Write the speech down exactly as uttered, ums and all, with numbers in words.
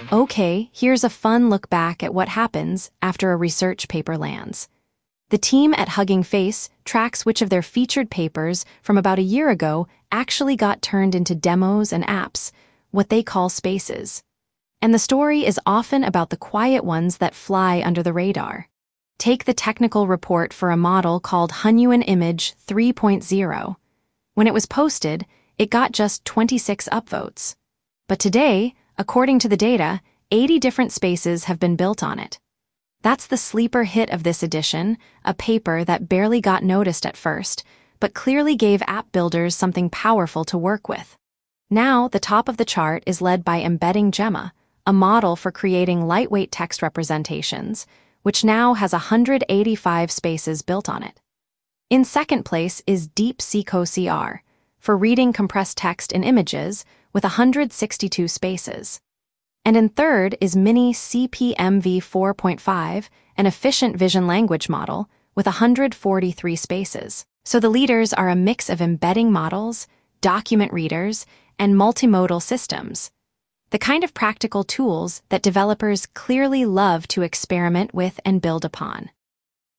Okay, here's a fun look back at what happens after a research paper lands. The team at Hugging Face tracks which of their featured papers from about a year ago actually got turned into demos and apps, what they call spaces. And the story is often about the quiet ones that fly under the radar. Take the technical report for a model called Hunyuan Image three point oh. When it was posted, it got just twenty-six upvotes. But today, according to the data, eighty different spaces have been built on it. That's the sleeper hit of this edition, a paper that barely got noticed at first, but clearly gave app builders something powerful to work with. Now, the top of the chart is led by Embedding Gemma, a model for creating lightweight text representations, which now has one hundred eighty-five spaces built on it. In second place is DeepSeek O C R, for reading compressed text in images, with one hundred sixty-two spaces. And in third is Mini C P M V four point five, an efficient vision language model, with one hundred forty-three spaces. So the leaders are a mix of embedding models, document readers, and multimodal systems. The kind of practical tools that developers clearly love to experiment with and build upon.